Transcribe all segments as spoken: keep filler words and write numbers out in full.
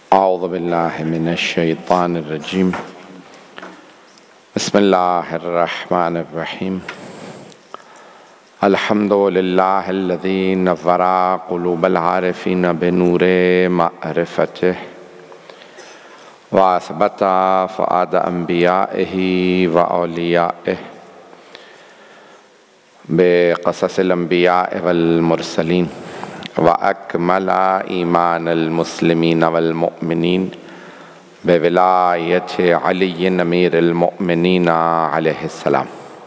أعوذ بالله من الشيطان الرجيم. بسم الله الرحمن الرحيم. الحمد لله الذي نور قلوب العارفين بنور معرفته وأثبت فؤاد أنبيائه وأوليائه بقصص الأنبياء والمرسلين وأكمل إيمان المسلمين والمؤمنين بولاية علي أمير المؤمنين عليه السلام.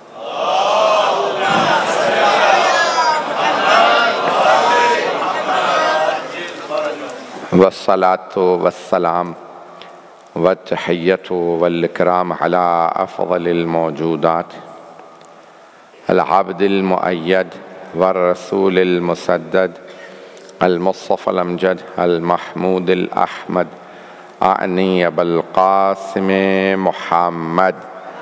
والصلاة والسلام والتحية والإكرام على أفضل الموجودات العبد المؤيد والرسول المسدد المصطفى الأمجد المحمود الأحمد أعني بالقاسم محمد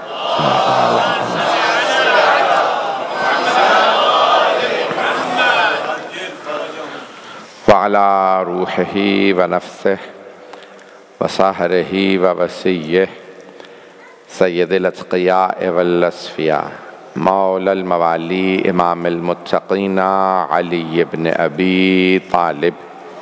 وعلى روحه ونفسه وصهره ووسيه سيد الأتقياء والأصفياء مولى الموالي إمام المتقين علي بن أبي طالب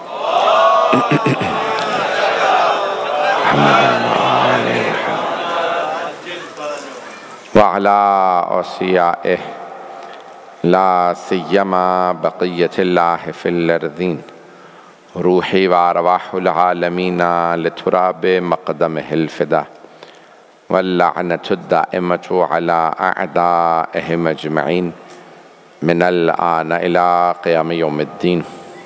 وعلى أوصيائه لا سيما بقية الله في الأرضين روحي وأرواح العالمين لتراب مقدمه الفدا واللعنة الدائمة على أعدائهم أجمعين من الآن إلى قيام يوم الدين.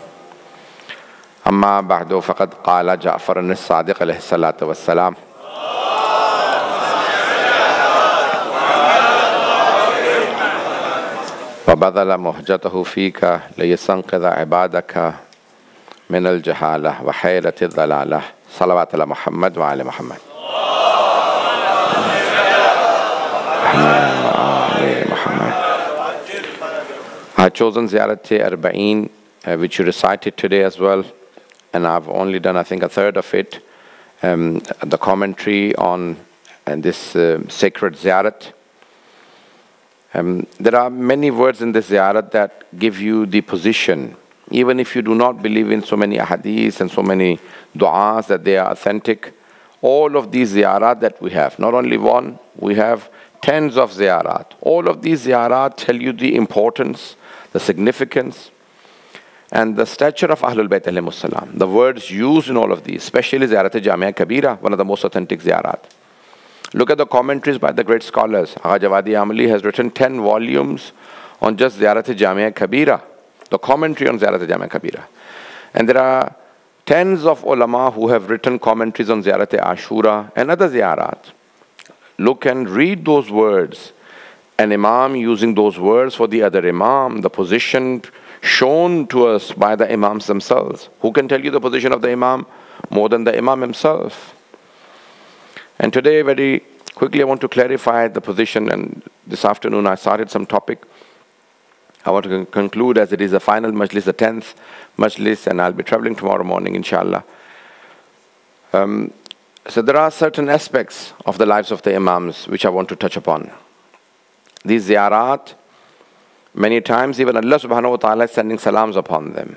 أما بعد فقد قال جعفر الصادق عليه الصلاة والسلام وبذل مهجته فيك ليستنقذ عبادك من الجهالة وحيرة الضلالة. صلوات على محمد وعلى محمد. I have chosen Ziyarat-e-Arba'een, uh, which you recited today as well, and I've only done, I think, a third of it, um, the commentary on uh, this uh, sacred Ziyarat. Um, there are many words in this Ziyarat that give you the position, even if you do not believe in so many ahadith and so many du'as that they are authentic. All of these ziyarat that we have, not only one, we have tens of ziyarat. All of these ziyarat tell you the importance, the significance, and the stature of Ahlul Bayt alayhimus salam. The words used in all of these, especially Ziyarat-e-Jamia Kabira, one of the most authentic ziyarat. Look at the commentaries by the great scholars. Agha Jawadi Amali has written ten volumes on just Ziyarat-e-Jamia Kabira, the commentary on Ziyarat-e-Jamia Kabira. And there are tens of ulama who have written commentaries on Ziyarat-e-Ashura and other ziyarat. Look and read those words. An imam using those words for the other imam, the position shown to us by the imams themselves. Who can tell you the position of the imam more than the imam himself? And today, very quickly, I want to clarify the position. And this afternoon, I started some topic. I want to conclude as it is the final majlis, the tenth majlis, and I'll be traveling tomorrow morning, inshallah. Um, so there are certain aspects of the lives of the imams which I want to touch upon. These ziyarat, many times even Allah subhanahu wa ta'ala is sending salams upon them.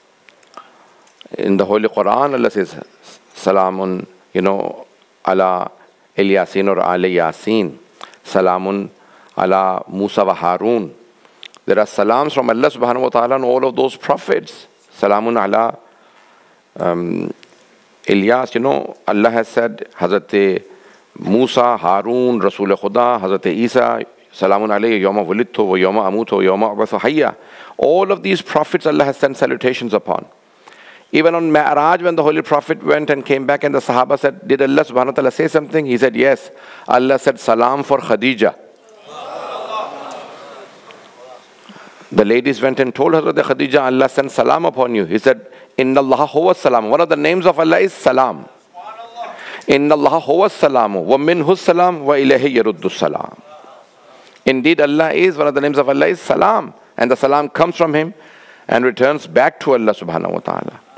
In the Holy Quran, Allah says, Salamun, you know, ala Ilyasin or ala Yasin. Salamun ala Musa wa Harun. There are salams from Allah subhanahu wa ta'ala on all of those prophets. Salamun ala um, Ilyas, you know, Allah has said, Hazrat Musa, Harun, Rasul Khuda, Hazrat Isa, Salamun alayhi yawma wulidtu wa yawma amutu wa yawma ubathu hayya. All of these prophets Allah has sent salutations upon. Even on Mi'raj, when the Holy Prophet went and came back and the Sahaba said, did Allah subhanahu wa ta'ala say something? He said, yes. Allah said, salam for Khadija. The ladies went and told Hazrat Khadija, Allah sent salam upon you. He said, Inna Allah huwa salam. One of the names of Allah is salam. Inna Allah huwa salamu. Wa minhu salam wa ilayhi yaruddu salam. Indeed, Allah is, one of the names of Allah is salam. And the salam comes from Him and returns back to Allah subhanahu wa ta'ala.